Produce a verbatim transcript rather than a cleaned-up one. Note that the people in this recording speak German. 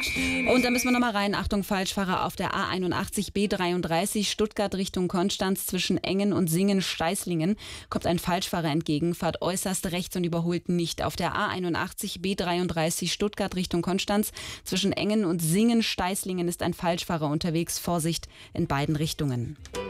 Und da müssen wir nochmal rein. Achtung, Falschfahrer auf der A einundachtzig B dreiunddreißig Stuttgart Richtung Konstanz zwischen Engen und Singen-Steißlingen. Kommt ein Falschfahrer entgegen, fahrt äußerst rechts und überholt nicht. Auf der A einundachtzig B dreiunddreißig Stuttgart Richtung Konstanz zwischen Engen und Singen-Steißlingen ist ein Falschfahrer unterwegs. Vorsicht in beiden Richtungen.